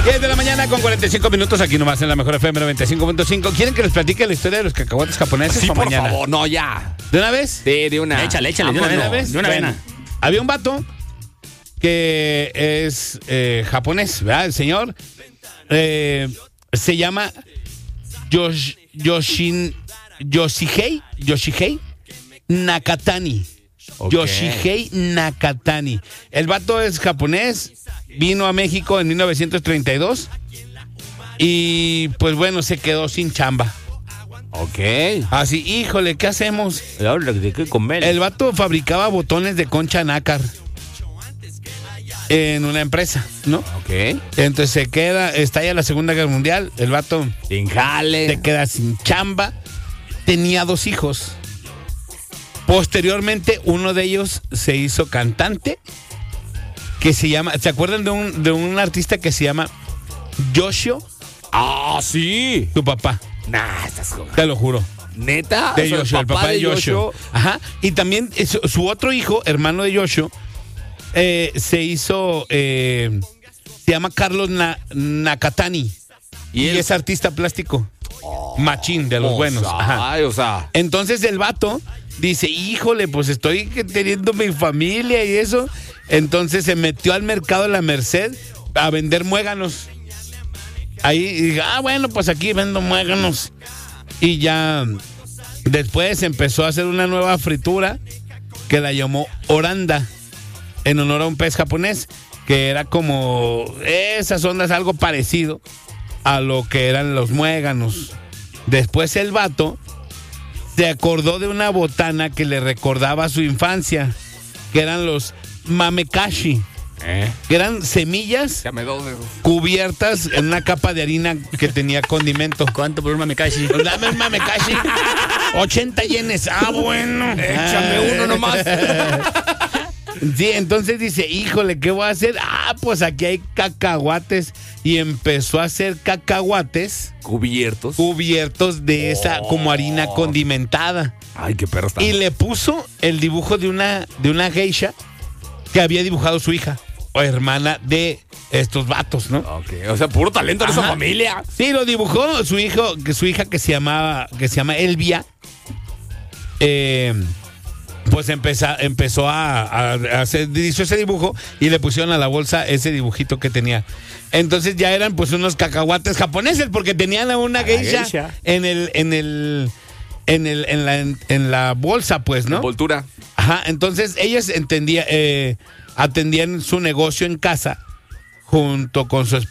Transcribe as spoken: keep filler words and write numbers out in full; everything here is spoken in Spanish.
diez de la mañana con cuarenta y cinco minutos, aquí nomás en la mejor F M noventa y cinco punto cinco. ¿Quieren que les platique la historia de los cacahuates japoneses? Sí, o por mañana? favor, no, ya. ¿De una vez? Sí, de una. Échale, échale, de una ¿De una vez. vez? De una Bueno, vez. había un vato que es eh, japonés, ¿verdad? El señor eh, se llama Yosh, Yoshin, Yoshihei, Yoshihei Nakatani. Ok. Yoshihei Nakatani. El vato es japonés, vino a México en mil novecientos treinta y dos y pues bueno, se quedó sin chamba. Ok. Así, híjole, ¿qué hacemos? Ahora, ¿de qué comer? El vato fabricaba botones de concha nácar en una empresa, ¿no? Ok. Entonces se queda, estalla la Segunda Guerra Mundial, el vato Sin jale. se queda sin chamba, tenía dos hijos. Posteriormente, uno de ellos se hizo cantante, que se llama, ¿se acuerdan de un, de un artista que se llama Yoshio? Ah, sí. Tu papá, Nah, estás jugando. te lo juro. ¿Neta? De O sea, Yoshio, el papá de Yoshio. Ajá. Y también es- su otro hijo, hermano de Yoshio, eh, se hizo, eh, se llama Carlos Na- Nakatani. Y, Y él- es artista plástico. Machín, de los O buenos. sea, Ajá. Ay, o sea. Entonces el vato dice, híjole, pues estoy que- teniendo mi familia y eso. Entonces se metió al mercado de la Merced a vender muéganos. Ahí, y dije, ah, bueno, pues aquí vendo muéganos. Y ya después empezó a hacer una nueva fritura que la llamó Oranda, en honor a un pez japonés, que era como esas ondas, algo parecido a lo que eran los muéganos. Después el vato se acordó de una botana que le recordaba a su infancia, que eran los mamekashi, ¿Eh? que eran semillas Ya me dos dedos. cubiertas en una capa de harina que tenía condimento. ¿Cuánto por un mamekashi? Pues dame el mamekashi. ochenta yenes. Ah, bueno. Échame Ah. uno nomás. Sí, entonces dice, híjole, ¿qué voy a hacer? Ah, pues aquí hay cacahuates. Y empezó a hacer cacahuates Cubiertos. cubiertos de esa como harina condimentada. Ay, qué perro está. Y le puso el dibujo de una, de una geisha que había dibujado su hija o hermana de estos vatos, ¿no? Ok, o sea, puro talento de esa Ajá. familia. Sí, lo dibujó su hijo, que su hija que se llamaba, que se llama Elvia. Eh, pues empezó, empezó a, a- a hacer, hizo ese dibujo y le pusieron a la bolsa ese dibujito que tenía. Entonces ya eran pues unos cacahuates japoneses porque tenían a una A la geisha, geisha. en el, en el, en el, en la, en la bolsa, pues, ¿no? Envoltura. Ajá, entonces ellas entendía, eh, atendían su negocio en casa junto con su esposa.